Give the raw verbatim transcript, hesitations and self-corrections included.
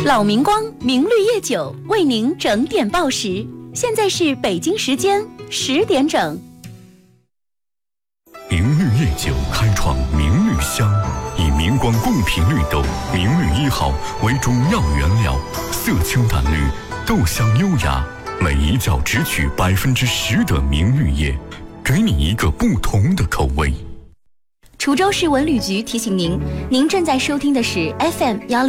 老明光明绿叶酒为您整点报时，现在是北京时间十点整。 明绿叶酒开创明绿香，以明光贡品绿豆明绿一号为主要原料，色清淡绿，豆香优雅，每一窖只取百分之十的明绿叶，给你一个不同的口味。 滁州市文旅局提醒您，您正在收听的是 F M 幺。